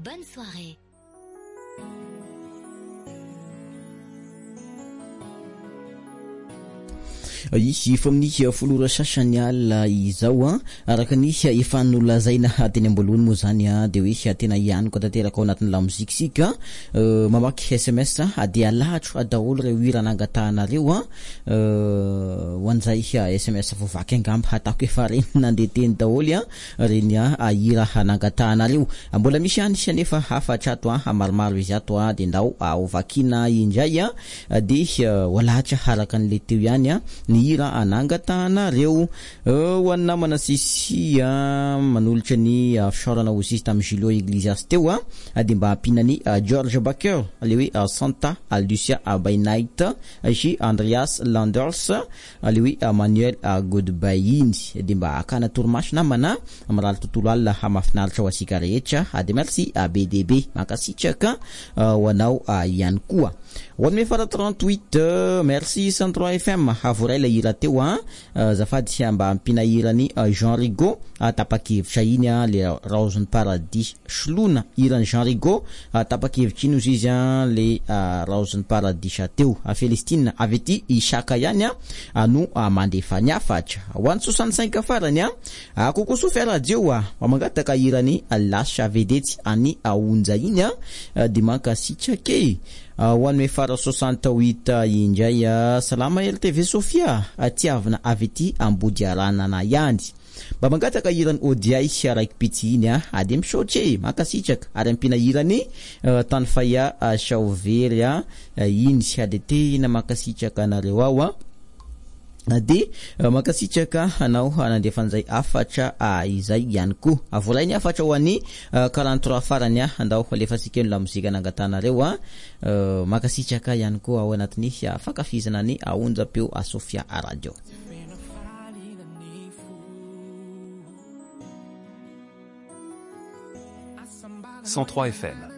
Bonne soirée. Izy efa amin'ny folora sasany alina izao araka ny efa nolazaina teny ambolohany moa zany de hoe tena ianiko tanteraka ao anatin'ny lamozika sika mamaky SMS de alahatro daholo reo hira nangatahanaareo ho an'izay SMS voavaky angamba hatako efa reny nandeha teny daholo reny hira nangatahanaareo mbola misy any nefa hafatra ato maromaro izy ato de ndao ovakina indray de walahatra haraka an'le teo ihany ny hira anangatahanareo ho an'ny namana sisi manolotra ny fisaorana osisy tamin'ny Julio Iglesias teo de mba ampinany George Baker le hoe Santa Lucia by Night ici Andreas Landers le hoe Manuel Goodbye de mba akana torimaso namana amiraly tontolo alina mafinaritra ho asika rehetra de merci BDB makasitraka ho anao ihany koa ho an'ny fara 38 merci 103 FM havoray la hira teo zafady mba ampina hirany Jean Rigaud tapakevitra iny le Rose Paradis Shlona hirany Jean Rigaud tapakevitra iny izy le Rose Paradis teo Felestine avety isaka ihany no mandefa ny afatra ho an'ny 65 farany koko sofer radio mangataka hirany Lasha vedety any aonja iny de mankasitrake ho an'ny fara 68 indray salama LTV Sofia tiavana avety ambody aranana ihany mba mangataka hirany Odiay raiky pitsy iny de misaotre makasitraka ary ampina hirany tany faya Chaovery iny de tena makasitraka anareo ao de makasitraka anao nandefa an'izay afatra izay ihany koa volainy afatra ho an'ny 43 farany andao lefa sika la mozika nangatanareo makasitraka ihany koa ao anatin'ny fakafizana ny aonjapeo Sofia radio 103 FM